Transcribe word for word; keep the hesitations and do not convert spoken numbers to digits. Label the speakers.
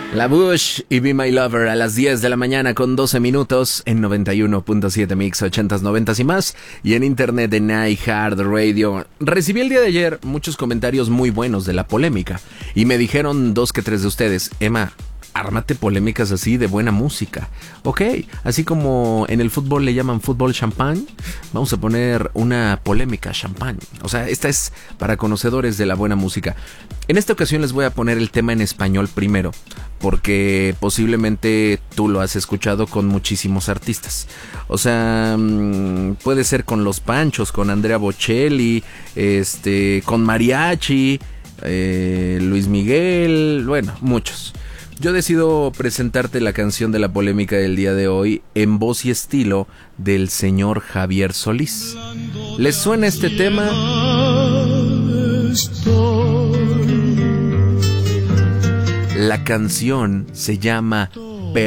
Speaker 1: La Bush y Be My Lover a las diez de la mañana con doce minutos en noventa y uno punto siete Mix, ochentas, noventas y más, y en internet en iHeartRadio. Recibí el día de ayer muchos comentarios muy buenos de la polémica y me dijeron dos que tres de ustedes: Emma, ármate polémicas así de buena música. Ok, así como en el fútbol le llaman fútbol champán, vamos a poner una polémica champán. O sea, esta es para conocedores de la buena música. En esta ocasión les voy a poner el tema en español primero, porque posiblemente tú lo has escuchado con muchísimos artistas. O sea, puede ser con Los Panchos, con Andrea Bocelli, este, con Mariachi, eh, Luis Miguel, bueno, muchos. Yo decido presentarte la canción de la polémica del día de hoy en voz y estilo del señor Javier Solís. ¿Les suena este tema? La canción se llama